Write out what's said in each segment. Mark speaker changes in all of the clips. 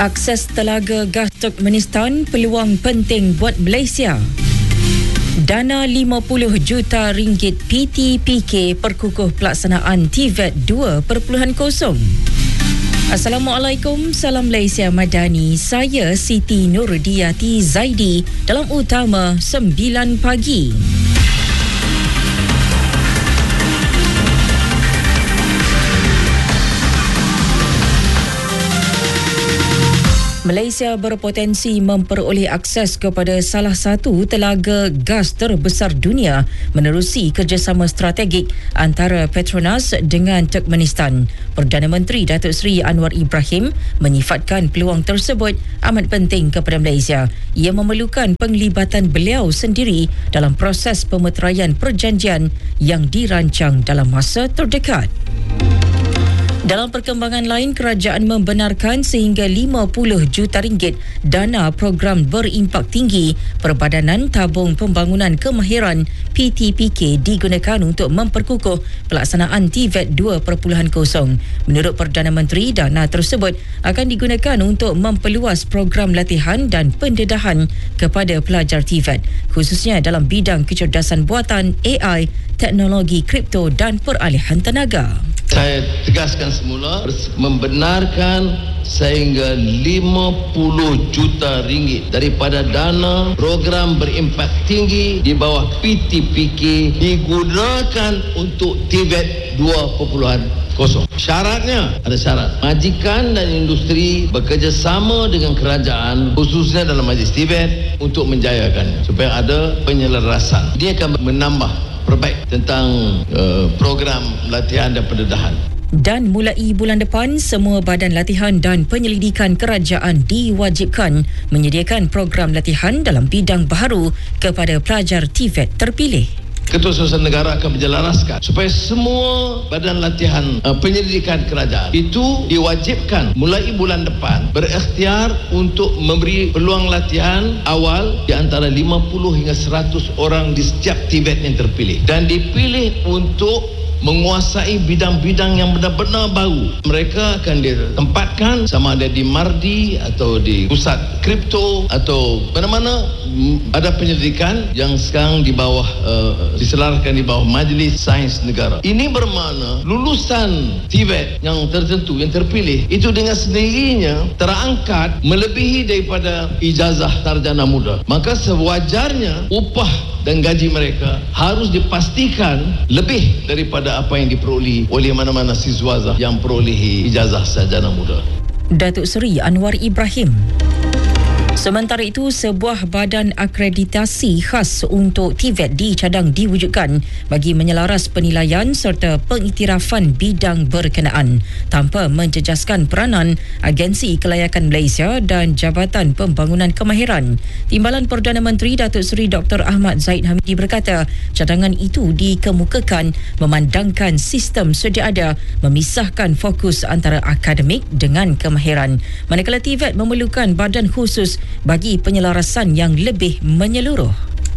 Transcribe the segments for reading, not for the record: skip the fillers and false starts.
Speaker 1: Akses telaga gas Turkmenistan peluang penting buat Malaysia. Dana 50 juta ringgit PTPK perkukuh pelaksanaan TVET 2.0. Assalamualaikum, salam Malaysia Madani. Saya Siti Nurdiati Zaidi dalam Utama 9 pagi. Malaysia berpotensi memperoleh akses kepada salah satu telaga gas terbesar dunia menerusi kerjasama strategik antara Petronas dengan Turkmenistan. Perdana Menteri Datuk Seri Anwar Ibrahim menyifatkan peluang tersebut amat penting kepada Malaysia. Ia memerlukan penglibatan beliau sendiri dalam proses pemeteraian perjanjian yang dirancang dalam masa terdekat. Dalam perkembangan lain, kerajaan membenarkan sehingga 50 juta ringgit dana program berimpak tinggi Perbadanan Tabung Pembangunan Kemahiran PTPK digunakan untuk memperkukuh pelaksanaan TVET 2.0. Menurut Perdana Menteri, dana tersebut akan digunakan untuk memperluas program latihan dan pendedahan kepada pelajar TVET, khususnya dalam bidang kecerdasan buatan, AI, teknologi kripto dan peralihan tenaga.
Speaker 2: Saya tegaskan semula, membenarkan sehingga 50 juta ringgit daripada dana program berimpak tinggi di bawah PTPK digunakan untuk TVET 2.0. Syaratnya, ada syarat. Majikan dan industri bekerjasama dengan kerajaan, khususnya dalam majlis TVET, untuk menjayakan supaya ada penyelarasan. Dia akan menambah perbaik tentang program latihan dan pendedahan.
Speaker 1: Dan mulai bulan depan, semua badan latihan dan penyelidikan kerajaan diwajibkan menyediakan program latihan dalam bidang baharu kepada pelajar TVET terpilih.
Speaker 2: Ketua Surusan Negara akan menjelaskan supaya semua badan latihan penyelidikan kerajaan itu diwajibkan mulai bulan depan berikhtiar untuk memberi peluang latihan awal di antara 50 hingga 100 orang di setiap TVET yang terpilih dan dipilih untuk menguasai bidang-bidang yang benar-benar baru. Mereka akan ditempatkan sama ada di Mardi atau di pusat kripto atau mana-mana ada penyelidikan yang sekarang di bawah diselaraskan di bawah Majlis Sains Negara. Ini bermakna lulusan TVET yang tertentu, yang terpilih, itu dengan sendirinya terangkat melebihi daripada ijazah sarjana muda. Maka sewajarnya upah dan gaji mereka harus dipastikan lebih daripada apa yang diperoleh oleh mana-mana siswa yang perolehi ijazah sarjana muda.
Speaker 1: Datuk Seri Anwar Ibrahim. Sementara itu, sebuah badan akreditasi khas untuk TVET dicadang diwujudkan bagi menyelaras penilaian serta pengiktirafan bidang berkenaan tanpa menjejaskan peranan Agensi Kelayakan Malaysia dan Jabatan Pembangunan Kemahiran. Timbalan Perdana Menteri Datuk Seri Dr. Ahmad Zahid Hamidi berkata, cadangan itu dikemukakan memandangkan sistem sedia ada memisahkan fokus antara akademik dengan kemahiran, manakala TVET memerlukan badan khusus bagi penyelarasan yang lebih menyeluruh.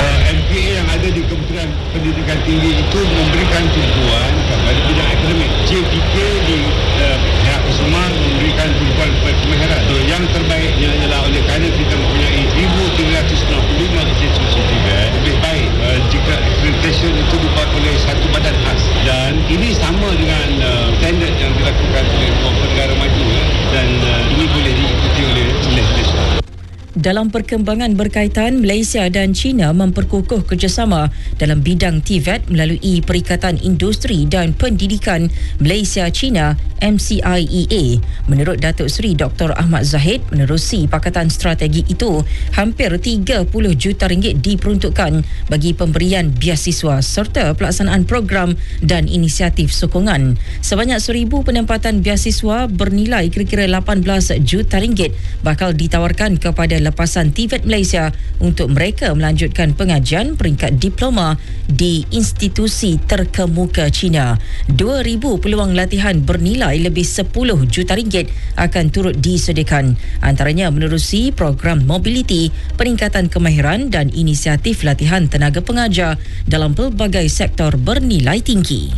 Speaker 3: MPA yang ada di Kementerian Pendidikan Tinggi itu memberikan tumpuan kepada bidang akademik. JPK di pihak Usman memberikan tumpuan kepada kemahiran. So, yang terbaiknya ialah oleh kerana kita mempunyai 1,365 institusi TVET, lebih baik jika accreditation itu dibuat oleh satu badan khas. Dan ini sama dengan standard yang dilakukan oleh beberapa negara maju dan ini boleh diikuti oleh Malaysia.
Speaker 1: Dalam perkembangan berkaitan, Malaysia dan China memperkukuh kerjasama dalam bidang TVET melalui Perikatan Industri dan Pendidikan Malaysia-China MCIEA. Menurut Datuk Seri Dr. Ahmad Zahid, menerusi pakatan strategi itu, hampir 30 juta ringgit diperuntukkan bagi pemberian biasiswa serta pelaksanaan program dan inisiatif sokongan. Sebanyak 1,000 penempatan biasiswa bernilai kira-kira 18 juta ringgit bakal ditawarkan kepada lepasan TVET Malaysia untuk mereka melanjutkan pengajian peringkat diploma di institusi terkemuka China. 2,000 peluang latihan bernilai lebih 10 juta ringgit akan turut disediakan, antaranya menerusi program mobiliti, peningkatan kemahiran dan inisiatif latihan tenaga pengajar dalam pelbagai sektor bernilai tinggi.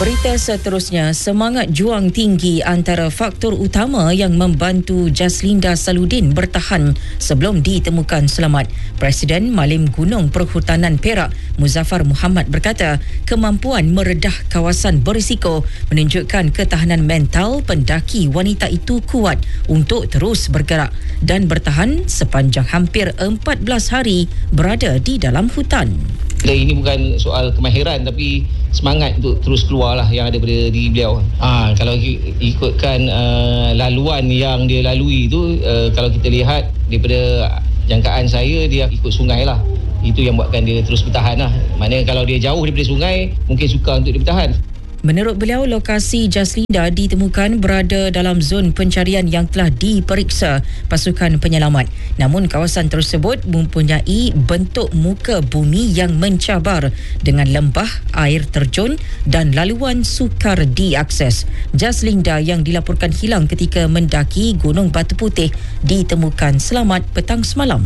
Speaker 1: Berita seterusnya, semangat juang tinggi antara faktor utama yang membantu Jaslinda Saludin bertahan sebelum ditemukan selamat. Presiden Malim Gunung Perhutanan Perak, Muzaffar Muhammad berkata, kemampuan meredah kawasan berisiko menunjukkan ketahanan mental pendaki wanita itu kuat untuk terus bergerak dan bertahan sepanjang hampir 14 hari berada di dalam hutan.
Speaker 4: Ini bukan soal kemahiran tapi semangat untuk terus keluar lah yang ada pada diri beliau. Kalau ikutkan laluan yang dia lalui tu, kalau kita lihat daripada jangkaan saya, dia ikut sungai lah. Itu yang buatkan dia terus bertahan lah. Maknanya kalau dia jauh daripada sungai, mungkin sukar untuk dia bertahan.
Speaker 1: Menurut beliau, lokasi Jaslinda ditemukan berada dalam zon pencarian yang telah diperiksa pasukan penyelamat. Namun kawasan tersebut mempunyai bentuk muka bumi yang mencabar dengan lembah, air terjun dan laluan sukar diakses. Jaslinda yang dilaporkan hilang ketika mendaki Gunung Batu Putih ditemukan selamat petang semalam.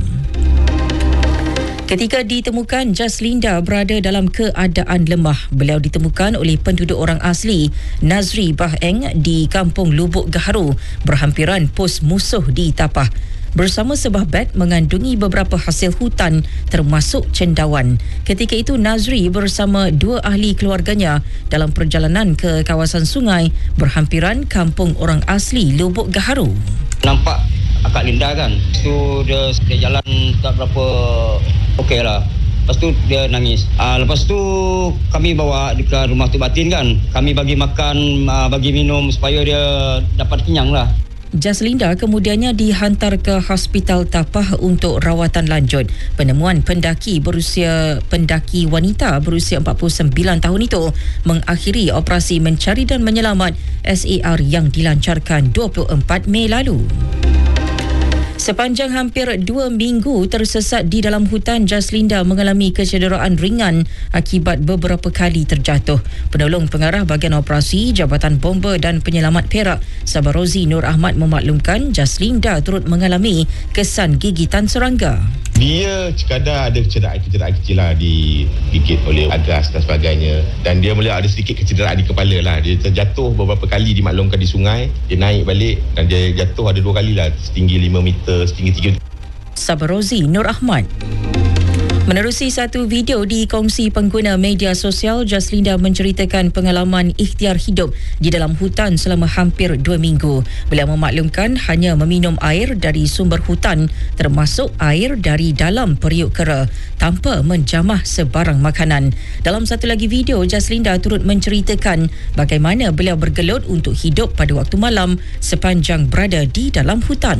Speaker 1: Ketika ditemukan, Jaslinda berada dalam keadaan lemah. Beliau ditemukan oleh penduduk orang asli Nazri Baheng di Kampung Lubuk Gaharu, berhampiran pos musuh di Tapah. Bersama sebuah beg mengandungi beberapa hasil hutan termasuk cendawan. Ketika itu Nazri bersama dua ahli keluarganya dalam perjalanan ke kawasan sungai berhampiran kampung orang asli Lubuk Gaharu.
Speaker 5: Nampak akak Linda kan. Tu dia jalan tak berapa okey lah. Lepas tu dia nangis. Lepas tu kami bawa ke rumah Tok Batin kan. Kami bagi makan, bagi minum supaya dia dapat kenyang lah.
Speaker 1: Jaslinda kemudiannya dihantar ke Hospital Tapah untuk rawatan lanjut. Penemuan pendaki wanita berusia 49 tahun itu mengakhiri operasi mencari dan menyelamat SAR yang dilancarkan 24 Mei lalu. Sepanjang hampir 2 minggu tersesat di dalam hutan, Jaslinda mengalami kecederaan ringan akibat beberapa kali terjatuh. Penolong pengarah bahagian operasi Jabatan Bomba dan Penyelamat Perak, Sabarozi Nur Ahmad memaklumkan Jaslinda turut mengalami kesan gigitan serangga.
Speaker 6: Dia sekadar ada kecederaan kecil lah, digigit oleh agas dan sebagainya. Dan dia mula ada sedikit kecederaan di kepala lah. Dia terjatuh beberapa kali dimaklumkan di sungai. Dia naik balik dan dia jatuh ada 2 kali lah, setinggi 5 meter, setinggi 3 meter.
Speaker 1: Sabarozi Nur Ahmad. Menerusi satu video dikongsi pengguna media sosial, Jaslinda menceritakan pengalaman ikhtiar hidup di dalam hutan selama hampir 2 minggu. Beliau memaklumkan hanya meminum air dari sumber hutan termasuk air dari dalam periuk kera tanpa menjamah sebarang makanan. Dalam satu lagi video, Jaslinda turut menceritakan bagaimana beliau bergelut untuk hidup pada waktu malam sepanjang berada di dalam hutan.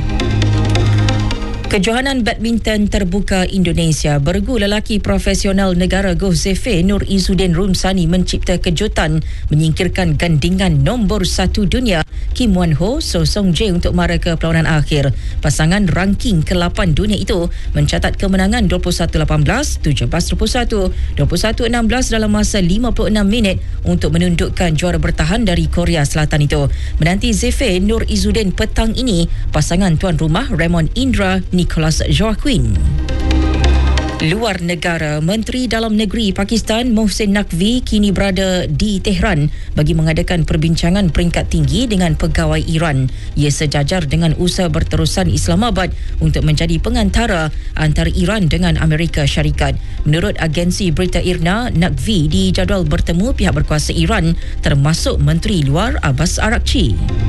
Speaker 1: Kejohanan badminton terbuka Indonesia, bergu lelaki profesional negara Goh Zefe Nur Izzuddin Rumsani mencipta kejutan menyingkirkan gandingan nombor 1 dunia Kim Wan Ho So Song Jae untuk mara ke perlawanan akhir. Pasangan ranking ke-8 dunia itu mencatat kemenangan 21-18, 17-21, 21-16 dalam masa 56 minit untuk menundukkan juara bertahan dari Korea Selatan itu. Menanti Zefe Nur Izzuddin petang ini, pasangan tuan rumah Raymond Indra Nicholas Joaquin. Luar negara, Menteri Dalam Negeri Pakistan Mohsin Naqvi kini berada di Tehran bagi mengadakan perbincangan peringkat tinggi dengan pegawai Iran. Ia sejajar dengan usaha berterusan Islamabad untuk menjadi pengantara antara Iran dengan Amerika Syarikat. Menurut agensi berita IRNA, Naqvi dijadual bertemu pihak berkuasa Iran termasuk Menteri Luar Abbas Araghchi.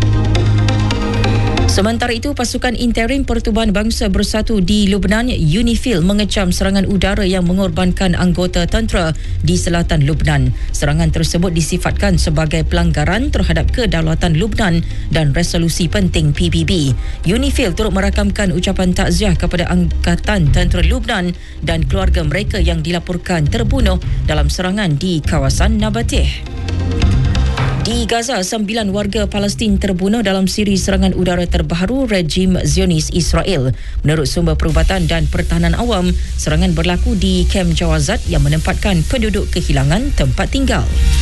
Speaker 1: Sementara itu, pasukan interim Pertubuhan Bangsa Bersatu di Lubnan, UNIFIL, mengecam serangan udara yang mengorbankan anggota tentera di selatan Lubnan. Serangan tersebut disifatkan sebagai pelanggaran terhadap kedaulatan Lubnan dan resolusi penting PBB. UNIFIL turut merakamkan ucapan takziah kepada Angkatan Tentera Lubnan dan keluarga mereka yang dilaporkan terbunuh dalam serangan di kawasan Nabateh. Di Gaza, 9 warga Palestin terbunuh dalam siri serangan udara terbaru rejim Zionis Israel. Menurut sumber perubatan dan pertahanan awam, serangan berlaku di kem Jawazat yang menempatkan penduduk kehilangan tempat tinggal.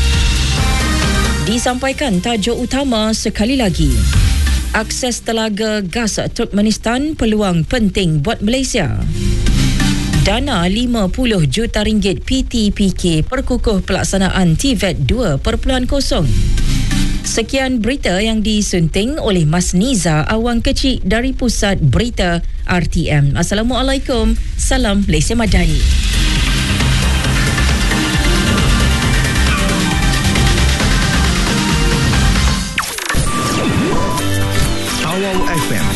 Speaker 1: Disampaikan tajuk utama sekali lagi. Akses telaga gas Turkmenistan peluang penting buat Malaysia. Dana 50 juta ringgit PTPK perkukuh pelaksanaan TVET 2.0. Sekian berita yang disunting oleh Mas Niza Awang Kecil dari Pusat Berita RTM. Assalamualaikum. Salam Malaysia Madani.